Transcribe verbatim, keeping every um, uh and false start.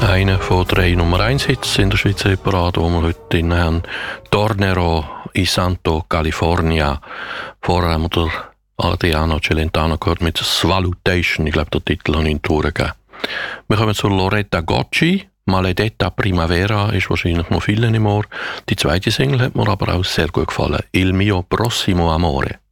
Einer von drei Nummer eins Hits in der Schweizer Hitparade, die wir heute drin haben. Tornerò i Santo California. Vorher haben wir der Adriano Celentano gehört mit Svalutation. Ich glaube, der Titel habe ich in die Tour gegeben. Wir kommen zu Loretta Gocci. Maledetta Primavera ist wahrscheinlich noch vielen im Ohr. Die zweite Single hat mir aber auch sehr gut gefallen. Il mio prossimo amore.